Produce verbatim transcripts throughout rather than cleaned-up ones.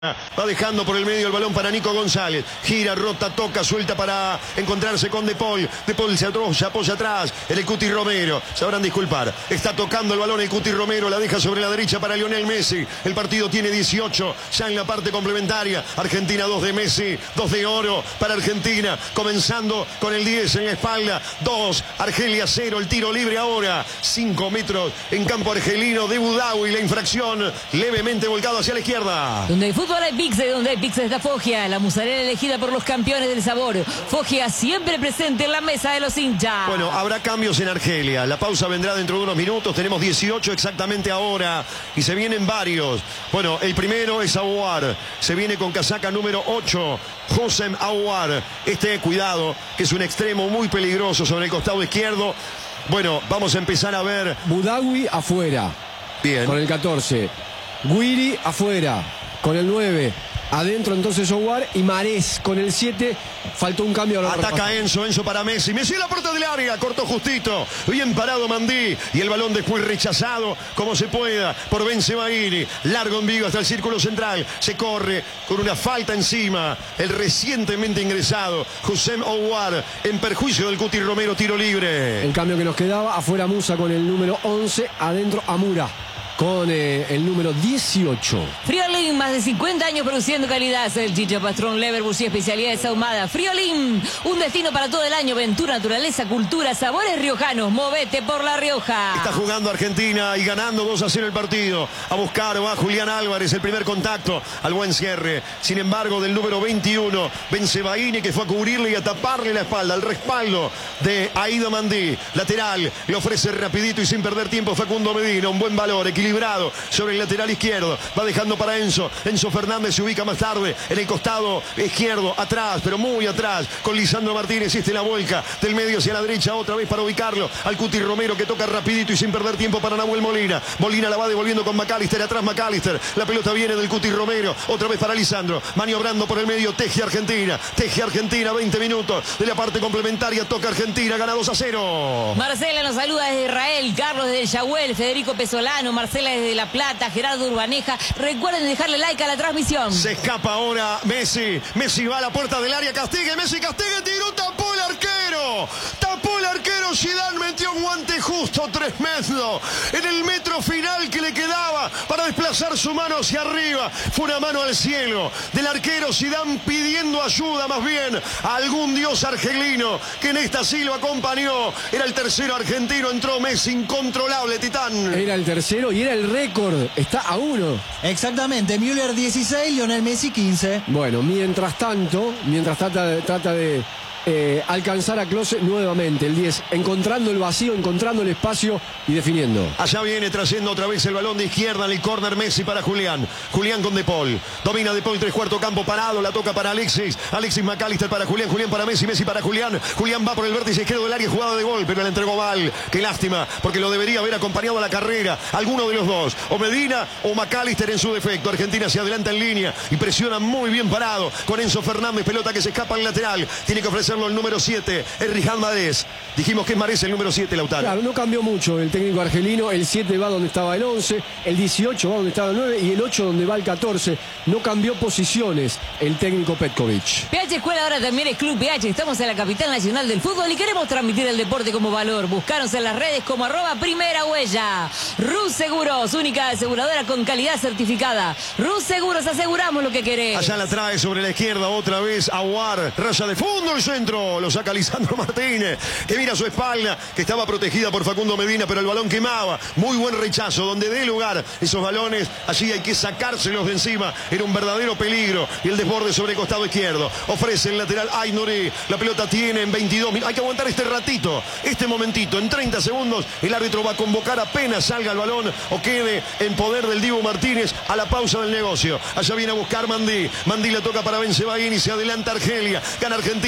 Va dejando por el medio el balón para Nico González. Gira, rota, toca, suelta para encontrarse con De Paul. De Paul se, se apoya atrás en el Cuti Romero. Sabrán disculpar. Está tocando el balón el Cuti Romero. La deja sobre la derecha para Lionel Messi. El partido tiene dieciocho. Ya en la parte complementaria. Argentina dos de Messi. dos de oro para Argentina. Comenzando con el diez en la espalda. dos. Argelia cero. El tiro libre ahora. cinco metros en campo argelino de Budawi. La infracción levemente volcado hacia la izquierda. Donde hay fútbol hay pizza, donde hay pizza está Foggia, la mozzarella elegida por los campeones del sabor. Foggia siempre presente en la mesa de los hinchas. Bueno, habrá cambios en Argelia. La pausa vendrá dentro de unos minutos. Tenemos dieciocho exactamente ahora. Y se vienen varios. Bueno, el primero es Aouar. Se viene con casaca número ocho. Houssem Aouar. Este, cuidado, que es un extremo muy peligroso sobre el costado izquierdo. Bueno, vamos a empezar a ver. Budawi afuera. Bien. Con el catorce. Guiri afuera. Con el nueve. Adentro entonces Aouar y Marés con el siete. Faltó un cambio. Ataca Enzo, Enzo para Messi. Messi en la puerta del área, cortó justito. Bien parado Mandí. Y el balón después rechazado como se pueda por Bensebaini. Largo en vivo hasta el círculo central. Se corre con una falta encima. El recientemente ingresado Houssem Aouar en perjuicio del Cuti Romero, tiro libre. El cambio que nos quedaba, afuera Musa con el número once. Adentro Amura con eh, el número dieciocho. Friolín, más de cincuenta años produciendo calidad. El Chicha Pastrón Leverbush y especialidades ahumadas. Friolín, un destino para todo el año. Ventura, naturaleza, cultura, sabores riojanos. Movete por La Rioja. Está jugando Argentina y ganando dos a cero el partido. A buscar va Julián Álvarez, el primer contacto al buen cierre. Sin embargo, del número veintiuno, Bensebaini, que fue a cubrirle y a taparle la espalda. El respaldo de Aida Mandí. Lateral, le ofrece rapidito y sin perder tiempo Facundo Medina. Un buen valor, equilibrado sobre el lateral izquierdo. Va dejando para Enzo. Enzo Fernández se ubica más tarde en el costado izquierdo, atrás, pero muy atrás, con Lisandro Martínez. Este la vuelca del medio hacia la derecha, otra vez para ubicarlo al Cuti Romero, que toca rapidito y sin perder tiempo para Nahuel Molina. Molina la va devolviendo con McAllister, atrás McAllister. La pelota viene del Cuti Romero, otra vez para Lisandro, maniobrando por el medio. Teje Argentina, teje Argentina, veinte minutos de la parte complementaria. Toca Argentina, gana dos a cero. Marcela nos saluda desde Israel, Carlos desde Yahuel, Federico Pesolano, Marcela desde La Plata, Gerardo Urbaneja. Recuerden dejarle like a la transmisión. Se escapa ahora Messi. Messi va a la puerta del área, castigue. Messi castigue, tiró, tapó el arquero. Tapó el arquero. Zidane metió un guante justo, tremendo. En el metro final que le quedaba para desplazar su mano hacia arriba. Fue una mano al cielo del arquero Zidane, pidiendo ayuda más bien a algún dios argelino que en esta sí lo acompañó. Era el tercero argentino. Entró Messi, incontrolable, Titán. Era el tercero y era el récord. Está a uno. Exactamente. Müller dieciséis, Lionel Messi quince. Bueno, mientras tanto, mientras trata de, trata de eh, alcanzar a Klose nuevamente, el diez, encontrando el vacío, encontrando el espacio y definiendo. Allá viene trayendo otra vez el balón de izquierda en el córner Messi para Julián. Julián con De Paul. Domina De Paul, tres cuarto campo parado. La toca para Alexis. Alexis McAllister para Julián. Julián para Messi. Messi para Julián. Julián va por el vértice izquierdo del área, jugada de gol, pero la entregó mal. Qué lástima, porque lo debería haber acompañado a la carrera alguno de los dos. O Medina o McAllister en su defecto. Argentina se adelanta en línea y presiona muy bien parado con Enzo Fernández. Pelota que se escapa al lateral. Tiene que ofrecerlo el número siete, el Rijal Marés. Dijimos que es Marés el número siete, Lautaro. Claro, no cambió mucho el técnico argelino. El siete va donde estaba el once, el dieciocho va donde estaba el nueve y el ocho donde va el catorce. No cambió posiciones el técnico Petkovic. P H Escuela ahora también es Club P H. Estamos en la capital nacional del fútbol y queremos transmitir el deporte como valor. Buscaros en las redes como arroba primera huella. Rus Seguros, única aseguradora con calidad certificada. Rus Seguros, aseguramos lo que querés. Allá la trae sobre la izquierda otra vez Aouar. Raya de fondo el centro. Lo saca Lisandro Martínez, que mira su espalda, que estaba protegida por Facundo Medina, pero el balón quemaba. Muy buen rechazo, donde dé lugar esos balones, allí hay que sacárselos de encima. Era un verdadero peligro. Y el desborde sobre el costado izquierdo. Ofrece el lateral Aynuri. La pelota tiene en veintidós minutos. Hay que aguantar este ratito, este momentito. En treinta segundos el árbitro va a convocar apenas salga el balón o quede en poder del Dibu Martínez a la pausa del negocio. Allá viene a buscar Mandí. Mandí la toca para Bensebaini y se adelanta Argelia. Gana Argentina dos a cero.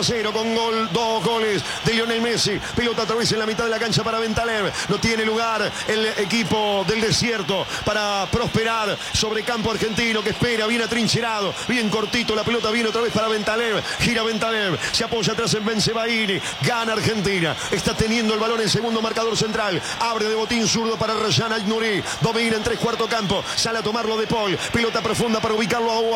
cero con gol, dos goles de Lionel Messi. Pelota otra vez en la mitad de la cancha para Bentaleb. No tiene lugar el equipo del desierto para prosperar sobre campo argentino que espera, bien atrincherado, bien cortito. La pelota viene otra vez para Bentaleb. Gira Bentaleb, se apoya atrás en Bensebaini. Gana Argentina. Está teniendo el balón en segundo marcador central. Abre de botín zurdo para Rayan Al-Nouri. Domina en tres cuarto campo. Sale a tomarlo De Paul. Pelota profunda para ubicarlo a